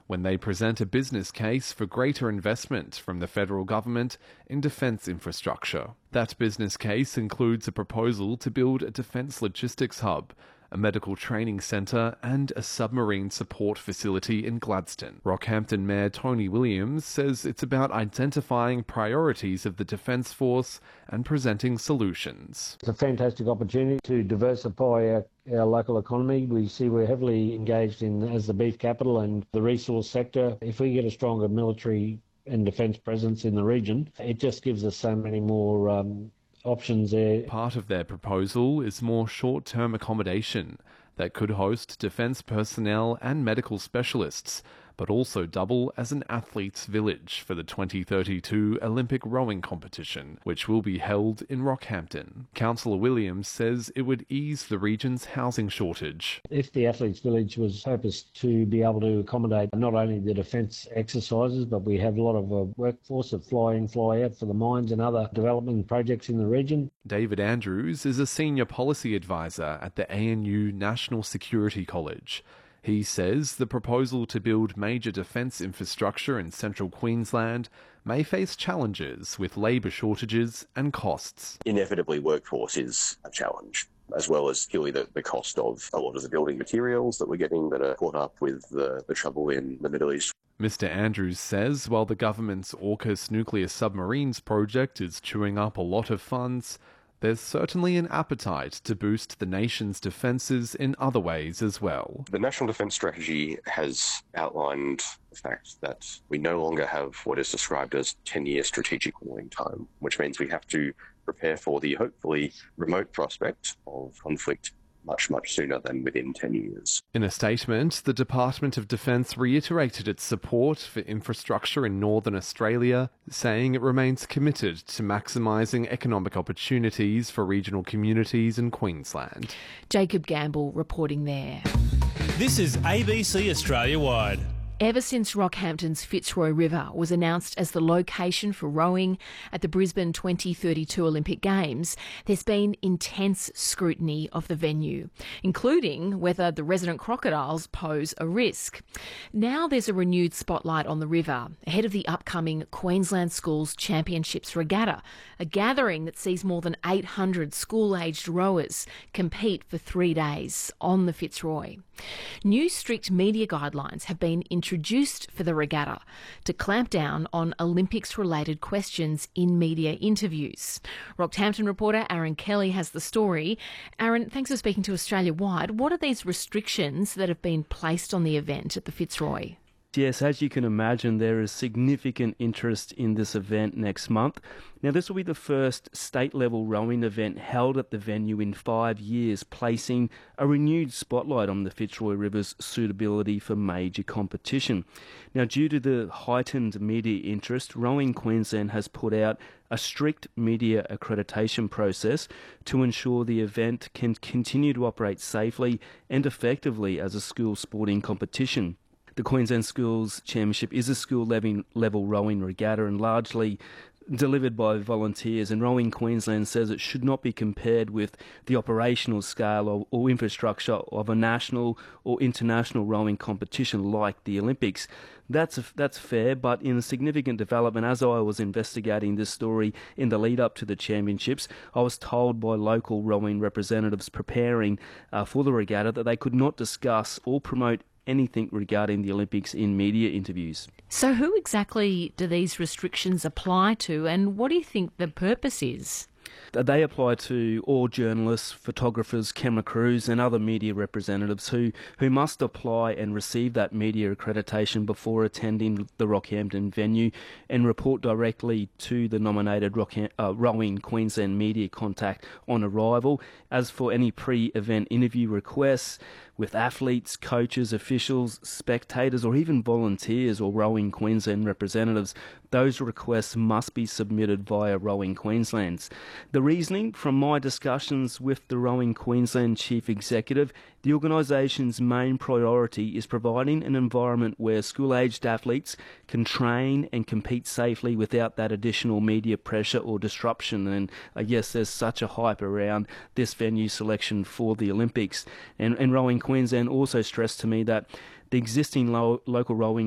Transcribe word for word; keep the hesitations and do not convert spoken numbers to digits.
when they present a business case for greater investment from the federal government in defence infrastructure. That business case includes a proposal to build a defence logistics hub, a medical training centre and a submarine support facility in Gladstone. Rockhampton Mayor Tony Williams says it's about identifying priorities of the Defence Force and presenting solutions. It's a fantastic opportunity to diversify our, our local economy. We see we're heavily engaged in as the beef capital and the resource sector. If we get a stronger military and defence presence in the region, it just gives us so many more um, options there. Part of their proposal is more short-term accommodation that could host defence personnel and medical specialists, but also double as an athletes' village for the twenty thirty-two Olympic rowing competition, which will be held in Rockhampton. Councillor Williams says it would ease the region's housing shortage. If the athletes' village was purposed to be able to accommodate not only the defence exercises, but we have a lot of a workforce that fly in, fly out for the mines and other development projects in the region. David Andrews is a senior policy advisor at the A N U National Security College. He says the proposal to build major defence infrastructure in central Queensland may face challenges with labour shortages and costs. Inevitably, workforce is a challenge, as well as purely the, the cost of a lot of the building materials that we're getting that are caught up with the, the trouble in the Middle East. Mister Andrews says while the government's AUKUS nuclear submarines project is chewing up a lot of funds, there's certainly an appetite to boost the nation's defences in other ways as well. The National Defence Strategy has outlined the fact that we no longer have what is described as ten-year strategic warning time, which means we have to prepare for the hopefully remote prospect of conflict much, much sooner than within ten years. In a statement, the Department of Defence reiterated its support for infrastructure in Northern Australia, saying it remains committed to maximising economic opportunities for regional communities in Queensland. Jacob Gamble reporting there. This is A B C Australia Wide. Ever since Rockhampton's Fitzroy River was announced as the location for rowing at the Brisbane twenty thirty-two Olympic Games, there's been intense scrutiny of the venue, including whether the resident crocodiles pose a risk. Now there's a renewed spotlight on the river ahead of the upcoming Queensland Schools Championships Regatta, a gathering that sees more than eight hundred school-aged rowers compete for three days on the Fitzroy. New strict media guidelines have been introduced for the regatta to clamp down on Olympics-related questions in media interviews. Rockhampton reporter Aaron Kelly has the story. Aaron, thanks for speaking to Australia Wide. What are these restrictions that have been placed on the event at the Fitzroy? Yes, as you can imagine, there is significant interest in this event next month. Now, this will be the first state-level rowing event held at the venue in five years, placing a renewed spotlight on the Fitzroy River's suitability for major competition. Now, due to the heightened media interest, Rowing Queensland has put out a strict media accreditation process to ensure the event can continue to operate safely and effectively as a school sporting competition. The Queensland Schools Championship is a school-level rowing regatta and largely delivered by volunteers, and Rowing Queensland says it should not be compared with the operational scale or, or infrastructure of a national or international rowing competition like the Olympics. That's a, that's fair, but in a significant development, as I was investigating this story in the lead up to the championships, I was told by local rowing representatives preparing uh, for the regatta that they could not discuss or promote anything regarding the Olympics in media interviews. So who exactly do these restrictions apply to, and what do you think the purpose is? They apply to all journalists, photographers, camera crews and other media representatives who, who must apply and receive that media accreditation before attending the Rockhampton venue and report directly to the nominated Rockham- uh, Rowing Queensland media contact on arrival. As for any pre-event interview requests with athletes, coaches, officials, spectators or even volunteers or Rowing Queensland representatives, those requests must be submitted via Rowing Queensland's. The reasoning from my discussions with the Rowing Queensland Chief Executive, the organisation's main priority is providing an environment where school-aged athletes can train and compete safely without that additional media pressure or disruption. And I guess there's such a hype around this venue selection for the Olympics. And, and Rowing Queensland also stressed to me that the existing lo- local rowing